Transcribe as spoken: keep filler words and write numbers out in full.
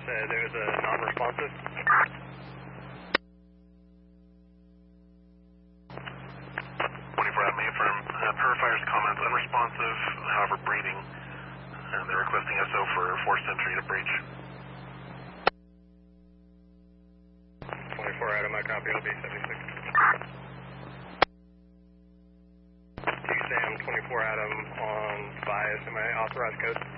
Uh, there's a non-responsive. twenty-four Adam Affirm. Uh, Purifier's comments unresponsive, however breathing. And they're requesting S O for forced entry to breach. twenty-four Adam, I copy L B seventy-six. T SAM twenty-four Adam on bias, am I authorized code?